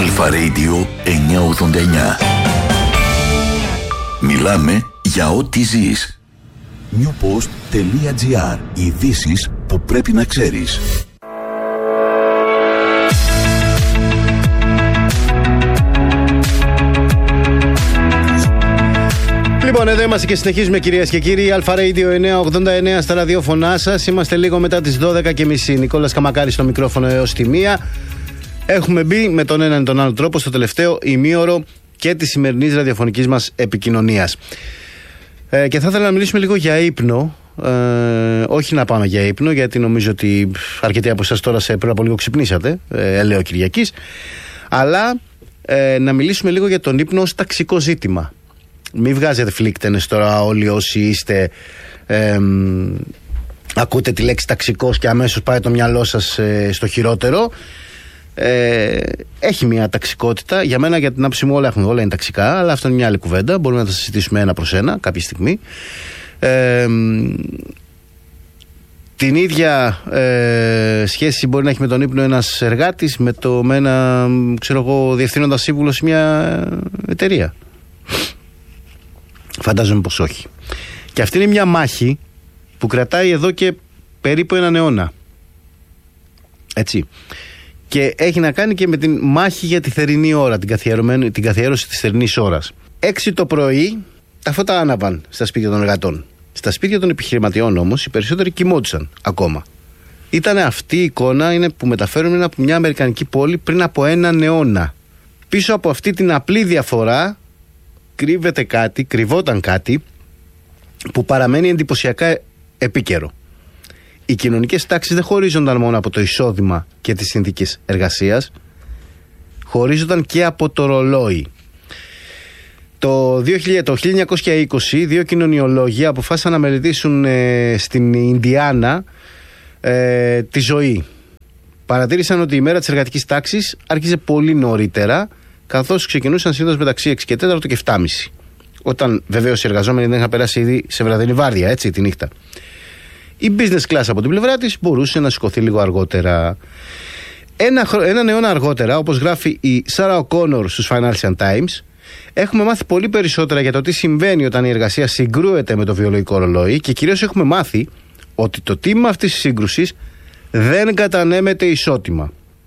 Αλφα Radio 989. Μιλάμε για ό,τι ζεις. newpost.gr. Ειδήσεις που πρέπει να ξέρεις. Λοιπόν, εδώ είμαστε και συνεχίζουμε, κυρίες και κύριοι. Αλφα Radio 989 στα ραδιόφωνά σας. Είμαστε λίγο μετά τις 12:30. Νικόλας Καμακάρης στο μικρόφωνο έως τη 1. Έχουμε μπει με τον έναν ή τον άλλο τρόπο στο τελευταίο ημίωρο και της σημερινής ραδιοφωνικής μας επικοινωνίας. Και θα ήθελα να μιλήσουμε λίγο για ύπνο. Όχι να πάμε για ύπνο, γιατί νομίζω ότι αρκετοί από εσάς τώρα πριν από λίγο ξυπνήσατε, ελαιό Κυριακής. Αλλά να μιλήσουμε λίγο για τον ύπνο ως ταξικό ζήτημα. Μην βγάζετε φλίκτενες τώρα όλοι όσοι είστε, ακούτε τη λέξη ταξικός και αμέσως πάει το μυαλό σας στο χειρότερο. Έχει μια ταξικότητα. Για μένα, για την άποψή μου, όλα είναι ταξικά, αλλά αυτό είναι μια άλλη κουβέντα. Μπορούμε να τα συζητήσουμε ένα προς ένα κάποια στιγμή. Την ίδια σχέση μπορεί να έχει με τον ύπνο ένας εργάτης με ένα, διευθύνοντα σύμβουλο σε μια εταιρεία. Φαντάζομαι πως όχι. Και αυτή είναι μια μάχη που κρατάει εδώ και περίπου έναν αιώνα. Έτσι. Και έχει να κάνει και με την μάχη για τη θερινή ώρα, την καθιέρωση της θερινής ώρας. 6 το πρωί τα φώτα άναβαν στα σπίτια των εργατών. Στα σπίτια των επιχειρηματιών όμως οι περισσότεροι κοιμόντουσαν ακόμα. Ήταν αυτή η εικόνα που μεταφέρουμε από μια αμερικανική πόλη πριν από έναν αιώνα. Πίσω από αυτή την απλή διαφορά κρυβόταν κάτι που παραμένει εντυπωσιακά επίκαιρο. Οι κοινωνικές τάξεις δεν χωρίζονταν μόνο από το εισόδημα και τις συνθήκες εργασίας, χωρίζονταν και από το ρολόι. Το 1920 δύο κοινωνιολόγοι αποφάσισαν να μελετήσουν στην Ινδιάνα τη ζωή. Παρατήρησαν ότι η μέρα της εργατικής τάξης άρχιζε πολύ νωρίτερα, καθώς ξεκινούσαν συνήθως μεταξύ 6 και 4 και 7.30. Όταν βεβαίως οι εργαζόμενοι δεν είχαν περάσει ήδη σε βραδινή βάρδια, έτσι, τη νύχτα. Η business class από την πλευρά της μπορούσε να σηκωθεί λίγο αργότερα. Έναν αιώνα αργότερα, όπως γράφει η Sarah O'Connor στους Financial Times, έχουμε μάθει πολύ περισσότερα για το τι συμβαίνει όταν η εργασία συγκρούεται με το βιολογικό ρολόι και κυρίως έχουμε μάθει ότι το τίμημα αυτής της σύγκρουσης δεν κατανέμεται ισότιμα.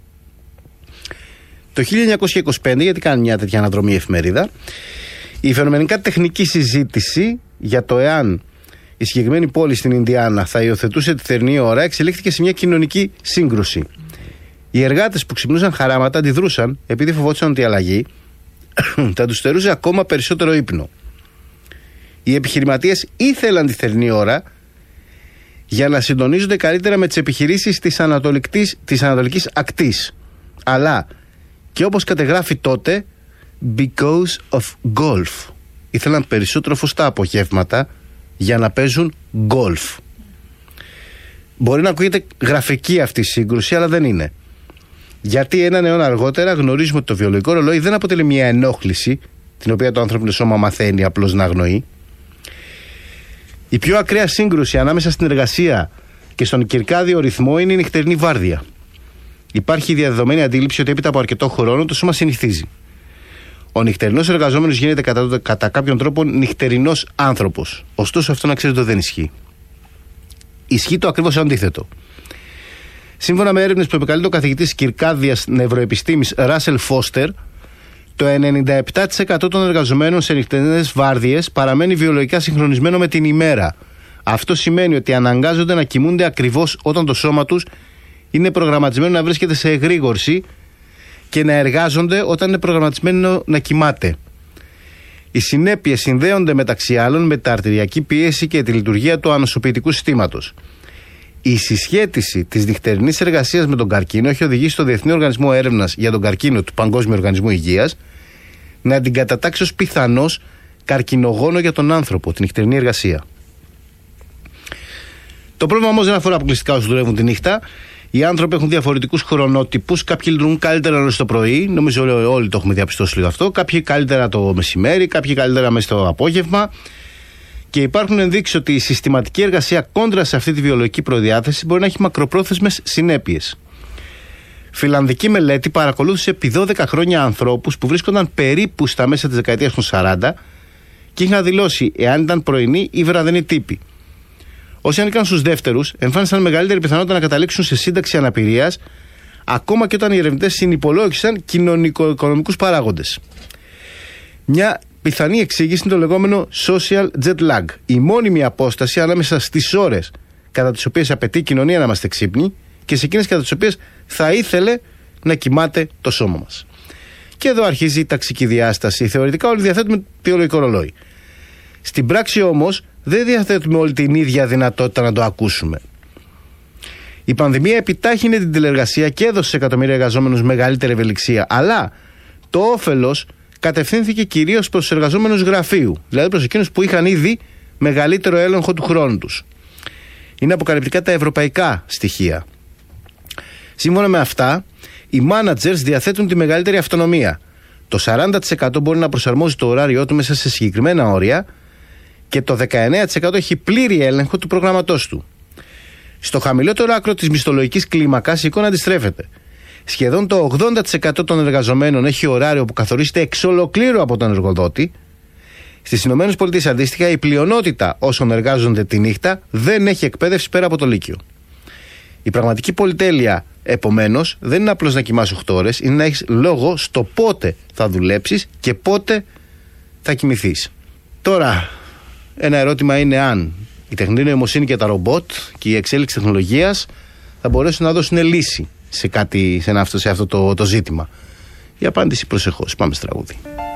Το 1925, γιατί κάνει μια τέτοια αναδρομή η εφημερίδα, η φαινομενικά τεχνική συζήτηση για το εάν η συγκεκριμένη πόλη στην Ινδιάνα θα υιοθετούσε τη θερινή ώρα εξελίχθηκε σε μια κοινωνική σύγκρουση. Οι εργάτες που ξυπνούσαν χαράματα αντιδρούσαν επειδή φοβόντουσαν ότι η αλλαγή θα τους στερούσε ακόμα περισσότερο ύπνο. Οι επιχειρηματίες ήθελαν τη θερινή ώρα για να συντονίζονται καλύτερα με τις επιχειρήσεις της ανατολικής ακτής. Αλλά και όπως κατεγράφει τότε, because of golf. Ήθελαν περισσότερο φως τα απογεύματα για να παίζουν golf. Μπορεί να ακούγεται γραφική αυτή η σύγκρουση, αλλά δεν είναι. Γιατί έναν αιώνα αργότερα γνωρίζουμε ότι το βιολογικό ρολόι δεν αποτελεί μια ενόχληση, την οποία το ανθρώπινο σώμα μαθαίνει απλώς να αγνοεί. Η πιο ακραία σύγκρουση ανάμεσα στην εργασία και στον κυρκάδιο ρυθμό είναι η νυχτερινή βάρδια. Υπάρχει η διαδεδομένη αντίληψη ότι έπειτα από αρκετό χρόνο το σώμα συνηθίζει. Ο νυχτερινός εργαζόμενος γίνεται κατά κάποιον τρόπο νυχτερινός άνθρωπος. Ωστόσο, αυτό να ξέρετε δεν ισχύει. Ισχύει το ακριβώς αντίθετο. Σύμφωνα με έρευνες που επικαλείται ο καθηγητής κυρκάδιας νευροεπιστήμης Ράσελ Φώστερ, το 97% των εργαζομένων σε νυχτερινές βάρδιες παραμένει βιολογικά συγχρονισμένο με την ημέρα. Αυτό σημαίνει ότι αναγκάζονται να κοιμούνται ακριβώς όταν το σώμα τους είναι προγραμματισμένο να βρίσκεται σε εγρήγορση και να εργάζονται όταν είναι προγραμματισμένο να κοιμάται. Οι συνέπειες συνδέονται μεταξύ άλλων με τα αρτηριακή πίεση και τη λειτουργία του ανοσοποιητικού συστήματος. Η συσχέτιση της νυχτερινής εργασίας με τον καρκίνο έχει οδηγήσει στο Διεθνή Οργανισμό Έρευνας για τον Καρκίνο του Παγκόσμιου Οργανισμού Υγείας να την κατατάξει ως πιθανώς καρκινογόνο για τον άνθρωπο, την νυχτερινή εργασία. Το πρόβλημα όμως δεν αφορά αποκλειστικά όσους δουλεύουν τη νύχτα. Οι άνθρωποι έχουν διαφορετικούς χρονότυπους. Κάποιοι λειτουργούν καλύτερα νωρίς το πρωί, νομίζω όλοι το έχουμε διαπιστώσει λίγο αυτό. Κάποιοι καλύτερα το μεσημέρι, κάποιοι καλύτερα μέσα στο απόγευμα. Και υπάρχουν ενδείξεις ότι η συστηματική εργασία κόντρα σε αυτή τη βιολογική προδιάθεση μπορεί να έχει μακροπρόθεσμες συνέπειες. Φιλανδική μελέτη παρακολούθησε επί 12 χρόνια ανθρώπους που βρίσκονταν περίπου στα μέσα της δεκαετίας των 40 και είχαν δηλώσει εάν ήταν πρωινοί ή βραδινοί τύποι. Όσοι ανήκαν στους δεύτερους, εμφάνισαν μεγαλύτερη πιθανότητα να καταλήξουν σε σύνταξη αναπηρίας, ακόμα και όταν οι ερευνητές συνυπολόγισαν κοινωνικο-οικονομικούς παράγοντες. Μια πιθανή εξήγηση είναι το λεγόμενο social jet lag, η μόνιμη απόσταση ανάμεσα στις ώρες κατά τις οποίες απαιτεί η κοινωνία να είμαστε ξύπνοι και σε εκείνες κατά τις οποίες θα ήθελε να κοιμάται το σώμα μας. Και εδώ αρχίζει η ταξική διάσταση. Θεωρητικά όλοι διαθέτουμε βιολογικό ρολόι. Στην πράξη όμως δεν διαθέτουμε όλη την ίδια δυνατότητα να το ακούσουμε. Η πανδημία επιτάχυνε την τηλεργασία και έδωσε σε εκατομμύρια εργαζόμενους μεγαλύτερη ευελιξία, αλλά το όφελος κατευθύνθηκε κυρίως προς τους εργαζόμενους γραφείου, δηλαδή προς εκείνους που είχαν ήδη μεγαλύτερο έλεγχο του χρόνου τους. Είναι αποκαλυπτικά τα ευρωπαϊκά στοιχεία. Σύμφωνα με αυτά, οι managers διαθέτουν τη μεγαλύτερη αυτονομία. Το 40% μπορεί να προσαρμόζει το ωράριό του μέσα σε συγκεκριμένα όρια και το 19% έχει πλήρη έλεγχο του προγραμματός του. Στο χαμηλότερο άκρο της μισθολογικής κλίμακας η εικόνα αντιστρέφεται. Σχεδόν το 80% των εργαζομένων έχει ωράριο που καθορίζεται εξ ολοκλήρου από τον εργοδότη. Στις ΗΠΑ αντίστοιχα η πλειονότητα όσων εργάζονται τη νύχτα δεν έχει εκπαίδευση πέρα από το Λύκειο. Η πραγματική πολυτέλεια, επομένως, δεν είναι απλώς να κοιμάσαι 8 ώρες, είναι να έχεις λόγο στο πότε θα δουλέψεις και πότε θα κοιμηθείς. Τώρα, ένα ερώτημα είναι αν η τεχνητή νοημοσύνη και τα ρομπότ και η εξέλιξη τεχνολογίας θα μπορέσουν να δώσουν λύση σε αυτό το ζήτημα. Η απάντηση προσεχώς. Πάμε στο τραγούδι.